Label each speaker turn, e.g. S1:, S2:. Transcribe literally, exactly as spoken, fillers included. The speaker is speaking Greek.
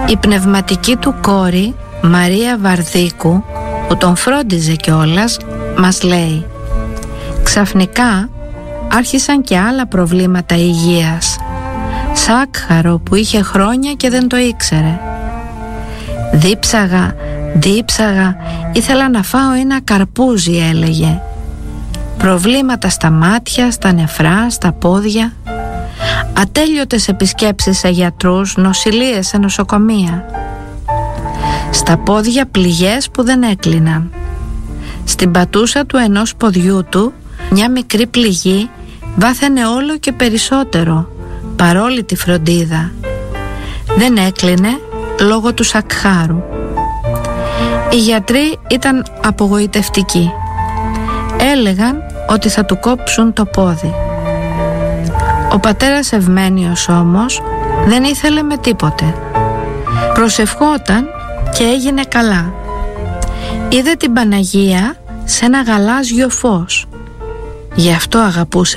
S1: Η πνευματική του κόρη Μαρία Βαρδίκου, που τον φρόντιζε κιόλας, μας λέει: «Ξαφνικά άρχισαν και άλλα προβλήματα υγείας. Σάκχαρο που είχε χρόνια και δεν το ήξερε. Δίψαγα, δίψαγα, ήθελα να φάω ένα καρπούζι», έλεγε. Προβλήματα στα μάτια, στα νεφρά, στα πόδια. Ατέλειωτες επισκέψεις σε γιατρούς, νοσηλείες, σε νοσοκομεία. Στα πόδια πληγές που δεν έκλειναν. Στην πατούσα του ενός ποδιού του μια μικρή πληγή βάθαινε όλο και περισσότερο, παρόλη τη φροντίδα. Δεν έκλεινε λόγω του σακχάρου. Οι γιατροί ήταν απογοητευτικοί. Έλεγαν ότι θα του κόψουν το πόδι. Ο πατέρας Ευμένιος όμως δεν ήθελε με τίποτε. Προσευχόταν και έγινε καλά. Είδε την Παναγία σε ένα γαλάζιο φως. Γι' αυτό αγαπούσε